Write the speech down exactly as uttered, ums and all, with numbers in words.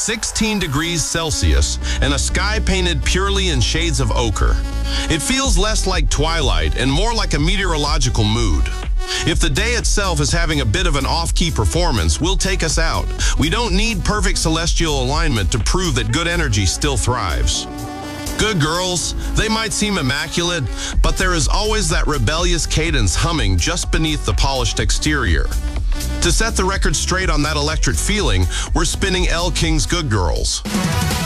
sixteen degrees Celsius and a sky painted purely in shades of ochre. It feels less like twilight and more like a meteorological mood. If the day itself is having a bit of an off-key performance, we'll take us out. We don't need perfect celestial alignment to prove that good energy still thrives. Good girls, they might seem immaculate, but there is always that rebellious cadence humming just beneath the polished exterior. To set the record straight on that electric feeling, we're spinning Elle King's Good Girls.